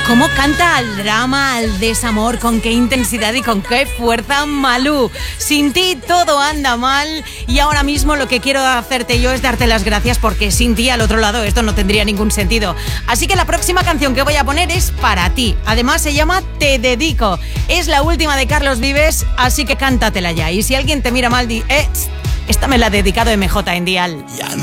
¿Cómo canta al drama, al desamor? ¿Con qué intensidad y con qué fuerza, Malú? Sin ti todo anda mal y ahora mismo lo que quiero hacerte yo es darte las gracias porque sin ti al otro lado esto no tendría ningún sentido. Así que la próxima canción que voy a poner es para ti. Además se llama Te Dedico. Es la última de Carlos Vives, así que cántatela ya. Y si alguien te mira mal, esta me la ha dedicado MJ en Dial.